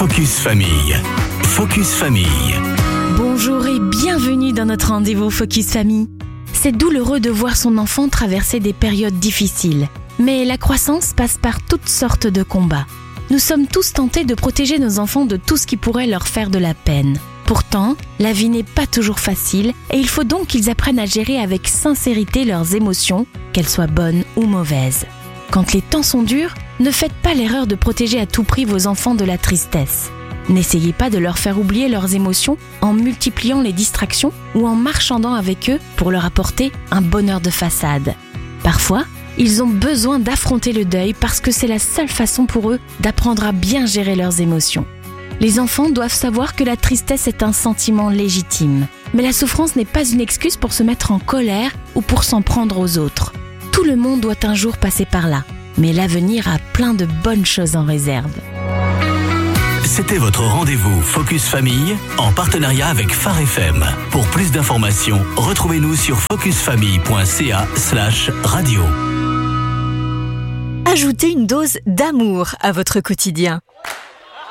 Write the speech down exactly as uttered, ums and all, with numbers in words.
Focus Famille. Focus Famille. Bonjour et bienvenue dans notre rendez-vous Focus Famille. C'est douloureux de voir son enfant traverser des périodes difficiles, mais la croissance passe par toutes sortes de combats. Nous sommes tous tentés de protéger nos enfants de tout ce qui pourrait leur faire de la peine. Pourtant, la vie n'est pas toujours facile et il faut donc qu'ils apprennent à gérer avec sincérité leurs émotions, qu'elles soient bonnes ou mauvaises. Quand les temps sont durs, ne faites pas l'erreur de protéger à tout prix vos enfants de la tristesse. N'essayez pas de leur faire oublier leurs émotions en multipliant les distractions ou en marchandant avec eux pour leur apporter un bonheur de façade. Parfois, ils ont besoin d'affronter le deuil parce que c'est la seule façon pour eux d'apprendre à bien gérer leurs émotions. Les enfants doivent savoir que la tristesse est un sentiment légitime. Mais la souffrance n'est pas une excuse pour se mettre en colère ou pour s'en prendre aux autres. Tout le monde doit un jour passer par là. Mais l'avenir a plein de bonnes choses en réserve. C'était votre rendez-vous Focus Famille en partenariat avec Phare F M. Pour plus d'informations, retrouvez-nous sur focusfamille point c a slash radio. Ajoutez une dose d'amour à votre quotidien.